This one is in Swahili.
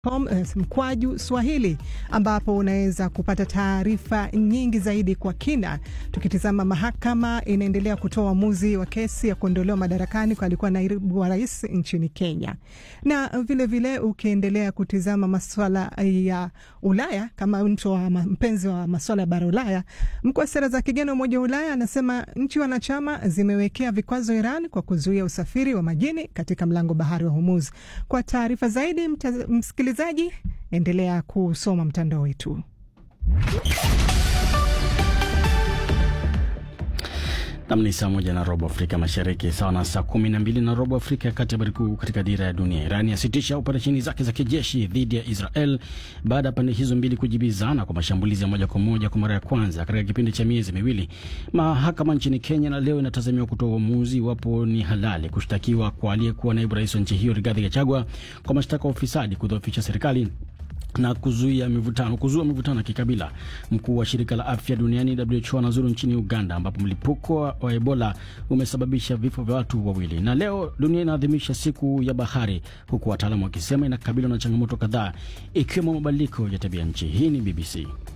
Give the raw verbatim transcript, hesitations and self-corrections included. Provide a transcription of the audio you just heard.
mkwaju Swahili ambapo unaweza kupata taarifa nyingi zaidi kwa kina. Tukitizama mahakama inaendelea kutoa uamuzi wa kesi ya kuondolewa madarakani kwa alikuwa naibu wa rais nchini Kenya. Na vile vile ukiendelea kutizama masuala ya Ulaya kama mtu wa mpenzi wa masuala ya bara Ulaya, mkuu wa sera za kigeni wa Umoja wa Ulaya anasema nchi wanachama zimewekea vikwazo Iran kwa kuzuia usafiri wa majini katika mlango bahari wa Hormuz. Kwa taarifa zaidi msikilizaji, endelea kusoma mtandao wetu. Namni saa moja na robo Afrika Mashariki, sawa na saa kumi na mbili na robo Afrika ya Kati. Habari kuu katika dira ya dunia: Iran yasitisha operesheni zake za kijeshi dhidi ya Israel baada ya pande hizo mbili kujibizana kwa mashambulizi ya moja kwa moja kwa mara ya kwanza katika kipindi cha miezi miwili. Mahakama nchini Kenya na leo inatazamiwa kutoa uamuzi iwapo ni halali kushtakiwa kwa aliyekuwa naibu rais wa nchi hiyo Rigathi Gachagua kwa mashtaka ya ufisadi, kudhoofisha serikali na kuzuia mivutano kuzua mivutano ya kikabila. Mkuu wa shirika la afya duniani W H O anazuru nchini Uganda ambapo mlipuko wa Ebola umesababisha vifo vya watu wawili. Na leo dunia inaadhimisha siku ya bahari, huku wataalamu wakisema inakabiliwa na changamoto kadhaa ikiwemo mabadiliko ya tabia nchi. Hii ni B B C.